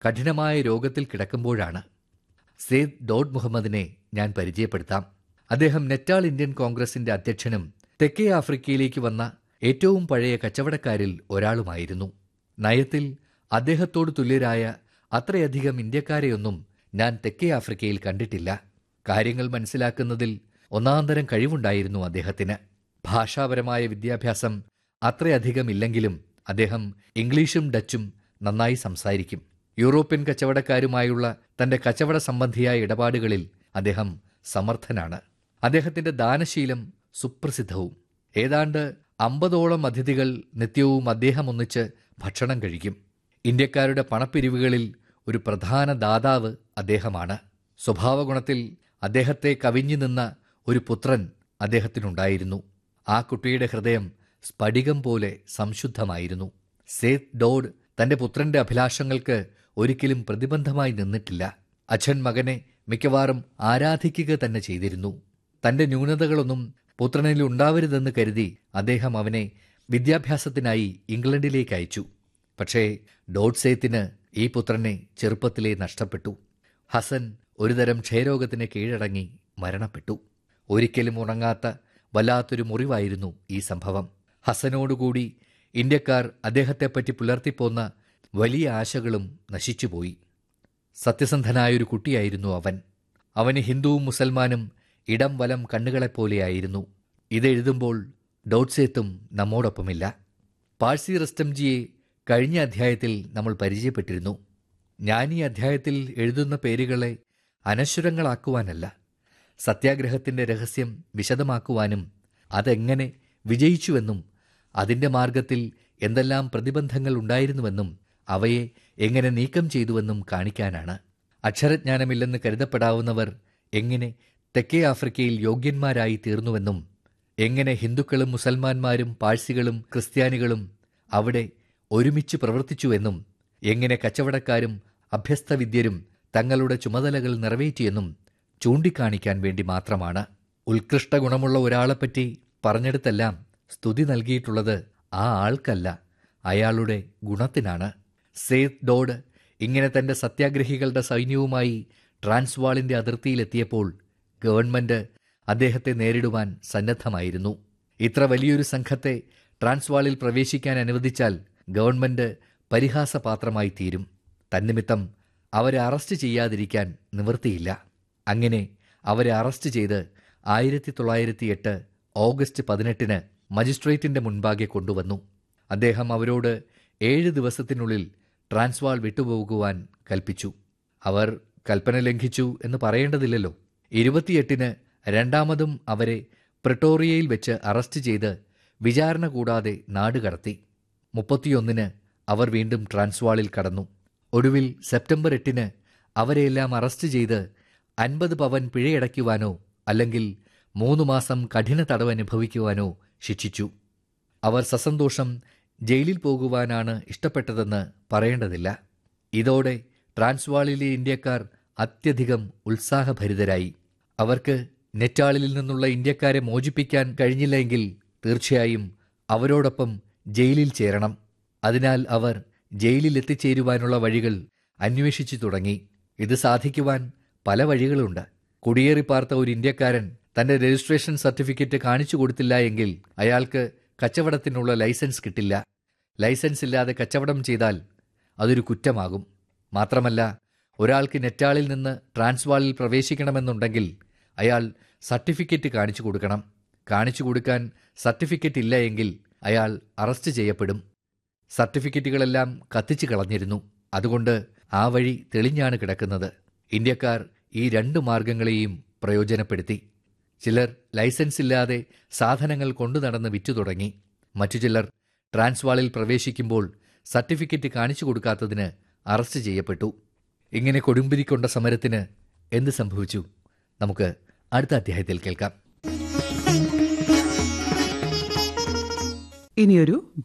കഠിനമായ രോഗത്തിൽ കിടക്കുമ്പോഴാണ്. സെയ്ദ് ഡോഡ് മുഹമ്മദിനെ ഞാൻ പരിചയപ്പെടുത്താം. അദ്ദേഹം നെറ്റാൾ ഇന്ത്യൻ കോൺഗ്രസിന്റെ അധ്യക്ഷനും തെക്കേ ആഫ്രിക്കയിലേക്ക് വന്ന ഏറ്റവും പഴയ കച്ചവടക്കാരിൽ ഒരാളുമായിരുന്നു. നയത്തിൽ അദ്ദേഹത്തോട് തുല്യരായ അത്രയധികം ഇന്ത്യക്കാരെയൊന്നും ഞാൻ തെക്കേ ആഫ്രിക്കയിൽ കണ്ടിട്ടില്ല. കാര്യങ്ങൾ മനസ്സിലാക്കുന്നതിൽ ഒന്നാന്തരം കഴിവുണ്ടായിരുന്നു അദ്ദേഹത്തിന്. ഭാഷാപരമായ വിദ്യാഭ്യാസം അത്രയധികം ഇല്ലെങ്കിലും അദ്ദേഹം ഇംഗ്ലീഷും ഡച്ചും നന്നായി സംസാരിക്കും. യൂറോപ്യൻ കച്ചവടക്കാരുമായുള്ള തന്റെ കച്ചവട സംബന്ധിയായ ഇടപാടുകളിൽ അദ്ദേഹം സമർത്ഥനാണ്. അദ്ദേഹത്തിന്റെ ദാനശീലം സുപ്രസിദ്ധവും. ഏതാണ്ട് 50ഓളം അതിഥികൾ നിത്യവും അദ്ദേഹം ഒന്നിച്ച് ഭക്ഷണം കഴിക്കും. ഇന്ത്യക്കാരുടെ പണപ്പിരിവുകളിൽ ഒരു പ്രധാന ദാതാവ് അദ്ദേഹമാണ്. സ്വഭാവഗുണത്തിൽ അദ്ദേഹത്തെ കവിഞ്ഞു നിന്ന ഒരു പുത്രൻ അദ്ദേഹത്തിനുണ്ടായിരുന്നു. ആ കുട്ടിയുടെ ഹൃദയം സ്ഫടികം പോലെ സംശുദ്ധമായിരുന്നു. സെയ്ദ് ഡോഡ് തന്റെ പുത്രന്റെ അഭിലാഷങ്ങൾക്ക് ഒരിക്കലും പ്രതിബന്ധമായി നിന്നിട്ടില്ല. അച്ഛൻ മകനെ മിക്കവാറും ആരാധിക്കുക തന്നെ ചെയ്തിരുന്നു. തന്റെ ന്യൂനതകളൊന്നും പുത്രനിൽ ഉണ്ടാവരുതെന്ന് കരുതി അദ്ദേഹം അവനെ വിദ്യാഭ്യാസത്തിനായി ഇംഗ്ലണ്ടിലേക്ക് അയച്ചു. പക്ഷേ ഡോഡ് സെയ്ത്തിന് ഈ പുത്രനെ ചെറുപ്പത്തിലേ നഷ്ടപ്പെട്ടു. ഹസൻ ഒരുതരം ക്ഷയരോഗത്തിന് കീഴടങ്ങി മരണപ്പെട്ടു. ഒരിക്കലും ഉണങ്ങാത്ത വല്ലാത്തൊരു മുറിവായിരുന്നു ഈ സംഭവം. ഹസനോടുകൂടി ഇന്ത്യക്കാർ അദ്ദേഹത്തെപ്പറ്റി പുലർത്തിപ്പോന്ന വലിയ ആശകളും നശിച്ചുപോയി. സത്യസന്ധനായൊരു കുട്ടിയായിരുന്നു അവൻ. അവന് ഹിന്ദുവും മുസൽമാനും ഇടം വലം കണ്ണുകളെപ്പോലെയായിരുന്നു. ഇതെഴുതുമ്പോൾ ഡോഡ്സേത്തും നമ്മോടൊപ്പമില്ല. പാഴ്സി റസ്റ്റംജിയെ കഴിഞ്ഞ അധ്യായത്തിൽ നമ്മൾ പരിചയപ്പെട്ടിരുന്നു. ഞാൻ ഈ അധ്യായത്തിൽ എഴുതുന്ന പേരുകളെ അനശ്വരങ്ങളാക്കുവാനല്ല, സത്യാഗ്രഹത്തിന്റെ രഹസ്യം വിശദമാക്കുവാനും അതെങ്ങനെ വിജയിച്ചുവെന്നും അതിന്റെ മാർഗത്തിൽ എന്തെല്ലാം പ്രതിബന്ധങ്ങൾ ഉണ്ടായിരുന്നുവെന്നും അവയെ എങ്ങനെ നീക്കം ചെയ്തുവെന്നും കാണിക്കാനാണ്. അക്ഷരജ്ഞാനമില്ലെന്ന് കരുതപ്പെടാവുന്നവർ എങ്ങനെ തെക്കേ ആഫ്രിക്കയിൽ യോഗ്യന്മാരായി തീർന്നുവെന്നും എങ്ങനെ ഹിന്ദുക്കളും മുസൽമാന്മാരും പാഴ്സികളും ക്രിസ്ത്യാനികളും അവിടെ ഒരുമിച്ച് പ്രവർത്തിച്ചുവെന്നും എങ്ങനെ കച്ചവടക്കാരും അഭ്യസ്തവിദ്യരും തങ്ങളുടെ ചുമതലകൾ നിറവേറ്റിയെന്നും ചൂണ്ടിക്കാണിക്കാൻ വേണ്ടി മാത്രമാണ്. ഉത്കൃഷ്ട ഗുണമുള്ള ഒരാളെപ്പറ്റി പറഞ്ഞെടുത്തെല്ലാം സ്തുതി നൽകിയിട്ടുള്ളത് ആ ആൾക്കല്ല, അയാളുടെ ഗുണത്തിനാണ്. സെയ്ദ് ഡോഡ് ഇങ്ങനെ തന്റെ സത്യാഗ്രഹികളുടെ സൈന്യവുമായി ട്രാൻസ്വാളിന്റെ അതിർത്തിയിലെത്തിയപ്പോൾ ഗവൺമെന്റ് അദ്ദേഹത്തെ നേരിടുവാൻ സന്നദ്ധമായിരുന്നു. ഇത്ര വലിയൊരു സംഘത്തെ ട്രാൻസ്വാളിൽ പ്രവേശിക്കാൻ അനുവദിച്ചാൽ ഗവൺമെന്റ് പരിഹാസപാത്രമായി തീരും. തന്നിമിത്തം അവരെ അറസ്റ്റ് ചെയ്യാതിരിക്കാൻ നിവൃത്തിയില്ല. അങ്ങനെ അവരെ അറസ്റ്റ് ചെയ്ത് 1908 ഓഗസ്റ്റ് 18 മജിസ്ട്രേറ്റിന്റെ മുൻപാകെ കൊണ്ടുവന്നു. അദ്ദേഹം അവരോട് 7 ദിവസത്തിനുള്ളിൽ ട്രാൻസ്വാൾ വിട്ടുപോകുവാൻ കൽപ്പിച്ചു. അവർ കൽപ്പന ലംഘിച്ചു എന്ന് പറയേണ്ടതില്ലല്ലോ. 28 രണ്ടാമതും അവരെ പ്രിട്ടോറിയയിൽ വെച്ച് അറസ്റ്റ് ചെയ്ത് വിചാരണ കൂടാതെ നാടുകടത്തി. 31 അവർ വീണ്ടും ട്രാൻസ്വാളിൽ കടന്നു. ഒടുവിൽ സെപ്റ്റംബർ 8 അവരെയെല്ലാം അറസ്റ്റ് ചെയ്ത് 50 പവൻ പിഴയടയ്ക്കുവാനോ അല്ലെങ്കിൽ 3 മാസം കഠിന തടവനുഭവിക്കുവാനോ ശിക്ഷിച്ചു. അവർ സസന്തോഷം ജയിലിൽ പോകുവാനാണ് ഇഷ്ടപ്പെട്ടതെന്ന് പറയേണ്ടതില്ല. ഇതോടെ ട്രാൻസ്വാളിലെ ഇന്ത്യക്കാർ അത്യധികം ഉത്സാഹഭരിതരായി. അവർക്ക് നെറ്റാളിൽ നിന്നുള്ള ഇന്ത്യക്കാരെ മോചിപ്പിക്കാൻ കഴിഞ്ഞില്ലെങ്കിൽ തീർച്ചയായും അവരോടൊപ്പം ജയിലിൽ ചേരണം. അതിനാൽ അവർ ജയിലിൽ എത്തിച്ചേരുവാനുള്ള വഴികൾ അന്വേഷിച്ചു തുടങ്ങി. ഇത് സാധിക്കുവാൻ പല വഴികളുണ്ട്. കുടിയേറിപ്പാർത്ത ഒരു ഇന്ത്യക്കാരൻ തന്റെ രജിസ്ട്രേഷൻ സർട്ടിഫിക്കറ്റ് കാണിച്ചു കൊടുത്തില്ല എങ്കിൽ അയാൾക്ക് കച്ചവടത്തിനുള്ള ലൈസൻസ് കിട്ടില്ല. ലൈസൻസ് ഇല്ലാതെ കച്ചവടം ചെയ്താൽ അതൊരു കുറ്റമാകും. മാത്രമല്ല, ഒരാൾക്ക് നെറ്റാളിൽ നിന്ന് ട്രാൻസ്വാളിൽ പ്രവേശിക്കണമെന്നുണ്ടെങ്കിൽ അയാൾ സർട്ടിഫിക്കറ്റ് കാണിച്ചു കൊടുക്കണം. കാണിച്ചു കൊടുക്കാൻ സർട്ടിഫിക്കറ്റ് ഇല്ല എങ്കിൽ അയാൾ അറസ്റ്റ് ചെയ്യപ്പെടും. സർട്ടിഫിക്കറ്റുകളെല്ലാം കത്തിച്ചു കളഞ്ഞിരുന്നു. അതുകൊണ്ട് ആ വഴി തെളിഞ്ഞാണ് കിടക്കുന്നത്. ഇന്ത്യക്കാർ ഈ 2 മാർഗങ്ങളെയും പ്രയോജനപ്പെടുത്തി. ചിലർ ലൈസൻസ് ഇല്ലാതെ സാധനങ്ങൾ കൊണ്ടു നടന്ന് വിറ്റു തുടങ്ങി. മറ്റു ചിലർ ട്രാൻസ്വാളിൽ പ്രവേശിക്കുമ്പോൾ സർട്ടിഫിക്കറ്റ് കാണിച്ചു കൊടുക്കാത്തതിന് അറസ്റ്റ് ചെയ്യപ്പെട്ടു. ഇങ്ങനെ കൊടുമ്പിരിക്കൊണ്ട സമരത്തിന് എന്ത് സംഭവിച്ചു? നമുക്ക് അടുത്ത അധ്യായത്തിൽ കേൾക്കാം. ഇനിയൊരു